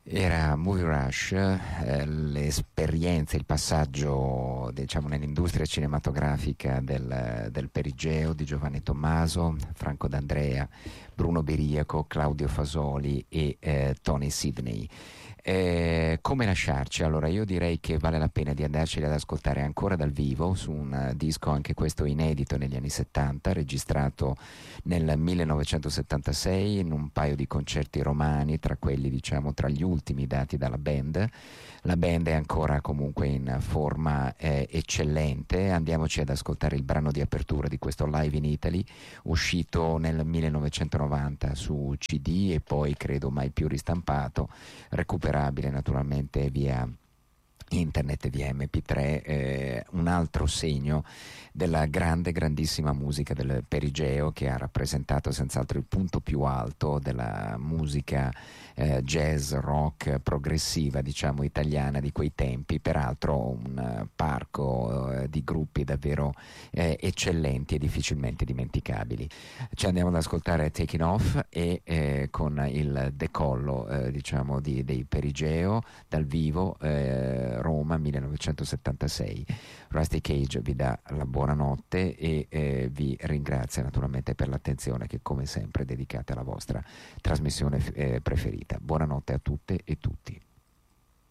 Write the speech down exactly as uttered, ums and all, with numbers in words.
Era Movie Rush, eh, l'esperienza, il passaggio, diciamo, nell'industria cinematografica del, del Perigeo di Giovanni Tommaso, Franco D'Andrea, Bruno Beriaco, Claudio Fasoli e eh, Tony Sidney. Eh, come lasciarci? Allora io direi che vale la pena di andarceli ad ascoltare ancora dal vivo su un eh, disco anche questo inedito negli anni settanta, registrato nel millenovecentosettantasei in un paio di concerti romani, tra quelli, diciamo, tra gli ultimi dati dalla band. La band è ancora comunque in forma eh, eccellente. Andiamoci ad ascoltare il brano di apertura di questo Live in Italy, uscito nel millenovecentonovanta su C D e poi credo mai più ristampato, recuperabile naturalmente via internet e via M P tre, eh, un altro segno della grande, grandissima musica del Perigeo, che ha rappresentato senz'altro il punto più alto della musica eh, jazz, rock, progressiva, diciamo, italiana di quei tempi. Peraltro un eh, parco eh, di gruppi davvero eh, eccellenti e difficilmente dimenticabili. Ci andiamo ad ascoltare Taking Off e eh, con il decollo eh, diciamo di, dei Perigeo dal vivo, eh, Roma millenovecentosettantasei. Rusty Cage vi dà la buonanotte e eh, vi ringrazia naturalmente per l'attenzione che come sempre dedicate alla vostra trasmissione eh, preferita. Buonanotte a tutte e tutti.